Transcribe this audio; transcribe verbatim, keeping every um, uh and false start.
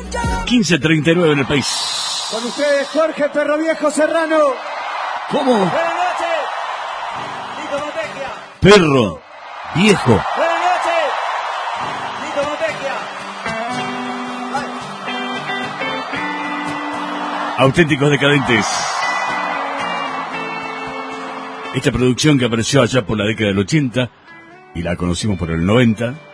quince treinta y nueve en el país. Con ustedes, Jorge Perro Viejo Serrano. ¿Cómo? Buenas noches. Lito Matejia. Perro Viejo. Buenas noches. Lito Matejia. Auténticos decadentes. Esta producción que apareció allá por la década del ochenta y la conocimos por el noventa.